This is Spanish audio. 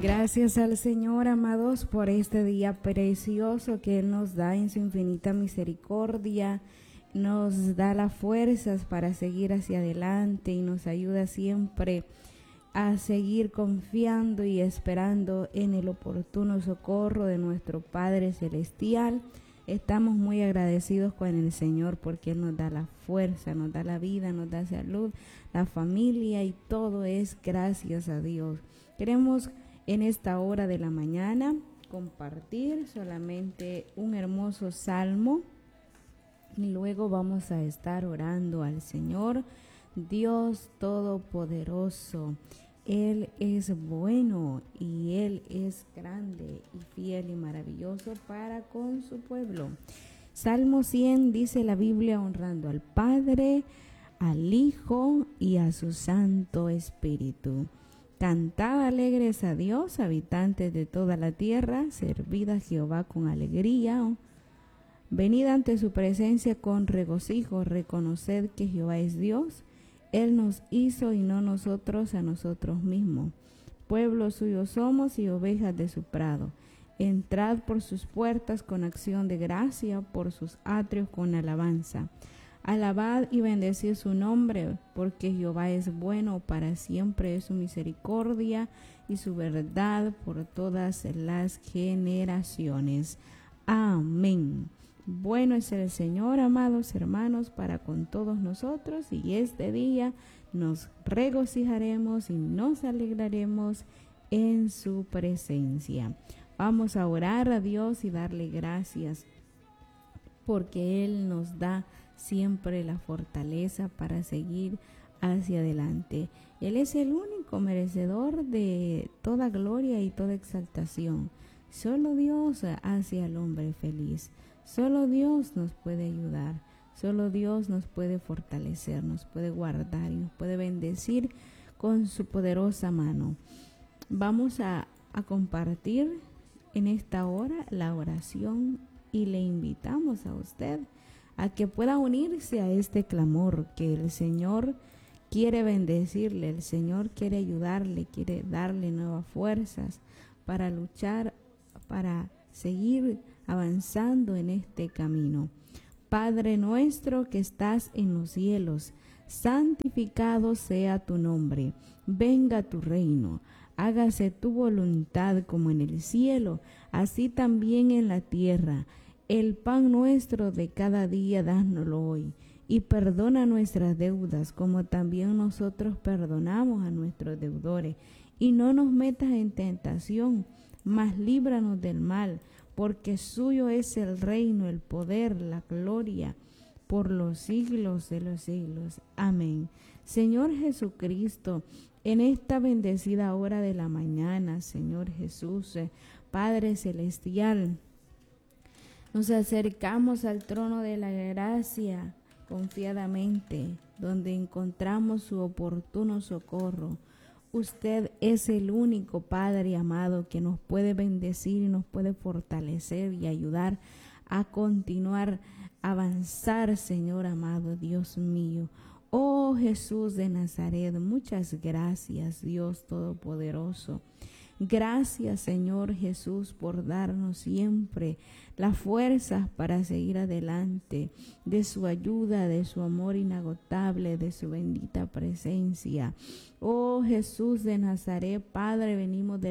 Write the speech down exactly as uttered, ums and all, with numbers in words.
Gracias al Señor, amados, por este día precioso que Él nos da en su infinita misericordia. Nos da las fuerzas para seguir hacia adelante y nos ayuda siempre a seguir confiando y esperando en el oportuno socorro de nuestro Padre Celestial. Estamos muy agradecidos con el Señor porque Él nos da la fuerza, nos da la vida, nos da salud, la familia, y todo es gracias a Dios. Queremos en esta hora de la mañana compartir solamente un hermoso salmo y luego vamos a estar orando al Señor. Dios Todopoderoso, Él es bueno y Él es grande y fiel y maravilloso para con su pueblo. Salmo cien dice la Biblia: honrando al Padre, al Hijo y a su Santo Espíritu. Cantad alegres a Dios, habitantes de toda la tierra, servid a Jehová con alegría. Venid ante su presencia con regocijo, reconoced que Jehová es Dios. Él nos hizo y no nosotros a nosotros mismos. Pueblo suyo somos y ovejas de su prado. Entrad por sus puertas con acción de gracia, por sus atrios con alabanza. Alabad y bendecid su nombre, porque Jehová es bueno, para siempre es su misericordia y su verdad por todas las generaciones. Amén. Bueno es el Señor, amados hermanos, para con todos nosotros, y este día nos regocijaremos y nos alegraremos en su presencia. Vamos a orar a Dios y darle gracias porque Él nos da siempre la fortaleza para seguir hacia adelante. Él es el único merecedor de toda gloria y toda exaltación. Solo Dios hace al hombre feliz. Solo Dios nos puede ayudar. Solo Dios nos puede fortalecer, nos puede guardar y nos puede bendecir con su poderosa mano. Vamos a, a compartir en esta hora la oración y le invitamos a usted a que pueda unirse a este clamor, que el Señor quiere bendecirle, el Señor quiere ayudarle, quiere darle nuevas fuerzas para luchar, para seguir avanzando en este camino. Padre nuestro que estás en los cielos, santificado sea tu nombre, venga tu reino, hágase tu voluntad como en el cielo, así también en la tierra. El pan nuestro de cada día dánoslo hoy, y perdona nuestras deudas, como también nosotros perdonamos a nuestros deudores. Y no nos metas en tentación, mas líbranos del mal, porque suyo es el reino, el poder, la gloria, por los siglos de los siglos. Amén. Señor Jesucristo, en esta bendecida hora de la mañana, Señor Jesús, Padre Celestial, nos acercamos al trono de la gracia confiadamente, donde encontramos su oportuno socorro. Usted es el único Padre amado que nos puede bendecir y nos puede fortalecer y ayudar a continuar, a avanzar, Señor amado, Dios mío. Oh Jesús de Nazaret, muchas gracias, Dios Todopoderoso. Gracias, Señor Jesús, por darnos siempre las fuerzas para seguir adelante, de su ayuda, de su amor inagotable, de su bendita presencia. Oh Jesús de Nazaret, Padre, venimos de